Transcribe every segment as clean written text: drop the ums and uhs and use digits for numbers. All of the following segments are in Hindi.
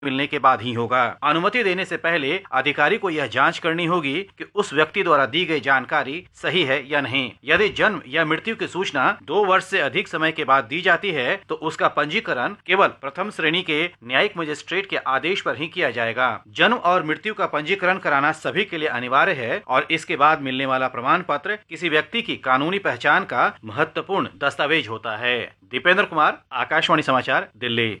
मिलने के बाद ही होगा। अनुमति देने से पहले अधिकारी को यह जांच करनी होगी कि उस व्यक्ति द्वारा दी गई जानकारी सही है या नहीं। यदि जन्म या मृत्यु की सूचना 2 वर्ष से अधिक समय के बाद दी जाती है तो उसका पंजीकरण केवल प्रथम श्रेणी के न्यायिक मजिस्ट्रेट के आदेश पर ही किया जाएगा। जन्म और मृत्यु का पंजीकरण कराना सभी के लिए अनिवार्य है और इसके बाद मिलने वाला प्रमाण पत्र किसी व्यक्ति की कानूनी पहचान का महत्वपूर्ण दस्तावेज होता है। दीपेंद्र कुमार, आकाशवाणी समाचार, दिल्ली।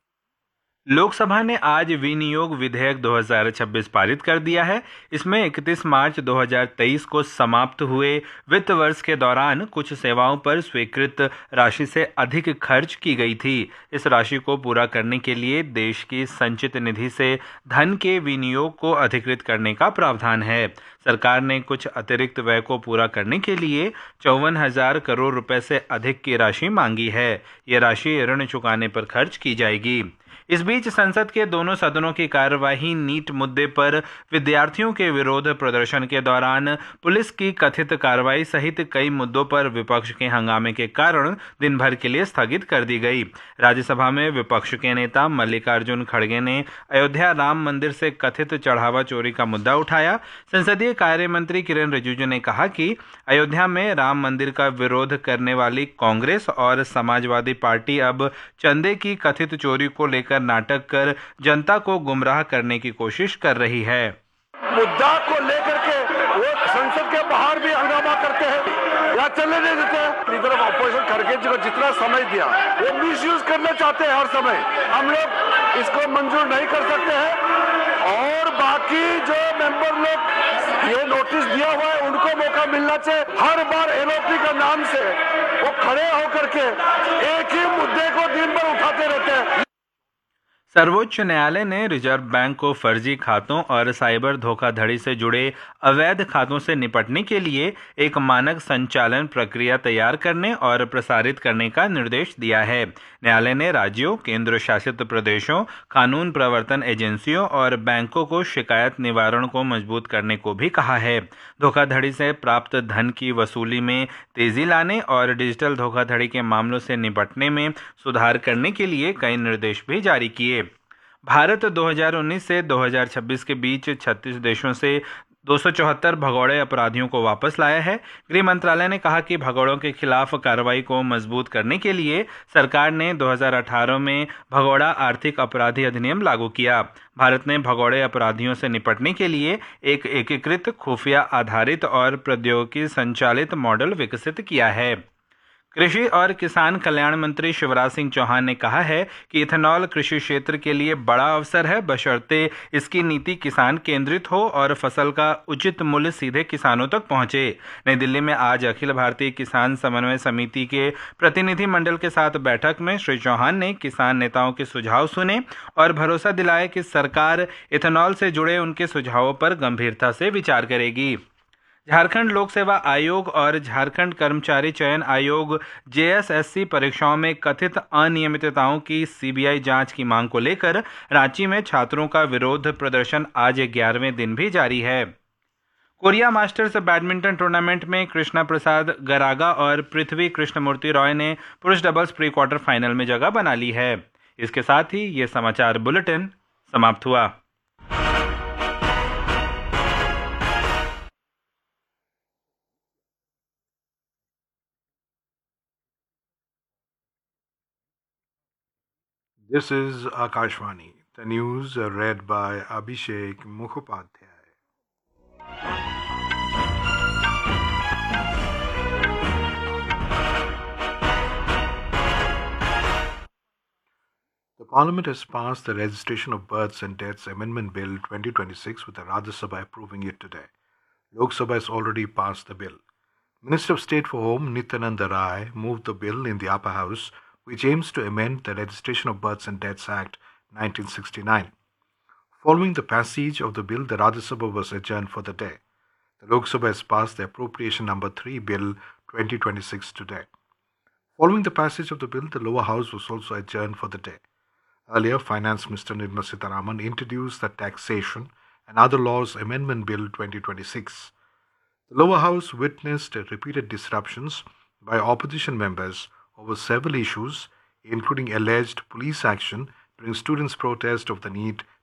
लोकसभा ने आज विनियोग विधेयक 2026 पारित कर दिया है। इसमें 31 मार्च 2023 को समाप्त हुए वित्त वर्ष के दौरान कुछ सेवाओं पर स्वीकृत राशि से अधिक खर्च की गई थी। इस राशि को पूरा करने के लिए देश की संचित निधि से धन के विनियोग को अधिकृत करने का प्रावधान है। सरकार ने कुछ अतिरिक्त व्यय को पूरा करने के लिए 54,000 करोड़ रुपए से अधिक की राशि मांगी है। ये राशि ऋण चुकाने पर खर्च की जाएगी। इस बीच संसद के दोनों सदनों की कार्यवाही नीट मुद्दे पर विद्यार्थियों के विरोध प्रदर्शन के दौरान पुलिस की कथित कार्रवाई सहित कई मुद्दों पर विपक्ष के हंगामे के कारण दिन भर के लिए स्थगित कर दी गई। राज्यसभा में विपक्ष के नेता मल्लिकार्जुन खड़गे ने अयोध्या राम मंदिर से कथित चढ़ावा चोरी का मुद्दा उठाया। संसदीय कार्य मंत्री किरेन रिजिजू ने कहा कि अयोध्या में राम मंदिर का विरोध करने वाली कांग्रेस और समाजवादी पार्टी अब चंदे की कथित चोरी को लेकर नाटक कर जनता को गुमराह करने की कोशिश कर रही है। मुद्दा को लेकर के वो संसद के बाहर भी हंगामा करते हैं या चलने नहीं देते। लीडर ऑफ ऑपोजिशन खड़गे जी को जितना समय दिया वो मिसयूज करना चाहते हैं हर समय। हम लोग इसको मंजूर नहीं कर सकते हैं और बाकी जो मेंबर लोग ये नोटिस दिया हुआ है उनको मौका मिलना चाहिए। हर बार एलओपी का नाम से वो खड़े होकर के एक ही मुद्दे को दिन भर उठाते रहते हैं। सर्वोच्च न्यायालय ने रिजर्व बैंक को फर्जी खातों और साइबर धोखाधड़ी से जुड़े अवैध खातों से निपटने के लिए एक मानक संचालन प्रक्रिया तैयार करने और प्रसारित करने का निर्देश दिया है। न्यायालय ने राज्यों, केंद्र शासित प्रदेशों, कानून प्रवर्तन एजेंसियों और बैंकों को शिकायत निवारण को मजबूत करने को भी कहा है। धोखाधड़ी से प्राप्त धन की वसूली में तेजी लाने और डिजिटल धोखाधड़ी के मामलों से निपटने में सुधार करने के लिए कई निर्देश भी जारी किए। भारत 2019 से 2026 के बीच 36 देशों से 274 भगोड़े अपराधियों को वापस लाया है। गृह मंत्रालय ने कहा कि भगोड़ों के खिलाफ कार्रवाई को मजबूत करने के लिए सरकार ने 2018 में भगोड़ा आर्थिक अपराधी अधिनियम लागू किया। भारत ने भगोड़े अपराधियों से निपटने के लिए एक एकीकृत खुफिया आधारित और प्रौद्योगिकी संचालित मॉडल विकसित किया है। कृषि और किसान कल्याण मंत्री शिवराज सिंह चौहान ने कहा है कि इथेनॉल कृषि क्षेत्र के लिए बड़ा अवसर है, बशर्ते इसकी नीति किसान केंद्रित हो और फसल का उचित मूल्य सीधे किसानों तक पहुंचे। नई दिल्ली में आज अखिल भारतीय किसान समन्वय समिति के प्रतिनिधि मंडल के साथ बैठक में श्री चौहान ने किसान नेताओं के सुझाव सुने और भरोसा दिलाया कि सरकार इथेनॉल से जुड़े उनके सुझावों पर गंभीरता से विचार करेगी। झारखंड लोक सेवा आयोग और झारखंड कर्मचारी चयन आयोग जेएसएससी परीक्षाओं में कथित अनियमितताओं की सीबीआई जांच की मांग को लेकर रांची में छात्रों का विरोध प्रदर्शन आज 11वें दिन भी जारी है। कोरिया मास्टर्स बैडमिंटन टूर्नामेंट में कृष्णा प्रसाद गरागा और पृथ्वी कृष्णमूर्ति रॉय ने पुरुष डबल्स प्री क्वार्टर फाइनल में जगह बना ली है। इसके साथ ही ये समाचार बुलेटिन समाप्त हुआ। This is Akashvani. The news read by Abhishek Mukhopadhyay. The Parliament has passed the Registration of Births and Deaths Amendment Bill 2026 with the Rajya Sabha approving it today. Lok Sabha has already passed the bill. Minister of State for Home Nityananda Rai moved the bill in the upper house, which aims to amend the Registration of Births and Deaths Act 1969. Following the passage of the bill, the Rajya Sabha was adjourned for the day. The Lok Sabha has passed the Appropriation Number 3 Bill 2026 today. Following the passage of the bill, the lower house was also adjourned for the day. Earlier, Finance Minister Nirmala Sitharaman introduced the Taxation and Other Laws Amendment Bill 2026. The lower house witnessed repeated disruptions by opposition members over several issues, including alleged police action during students' protest of the NEET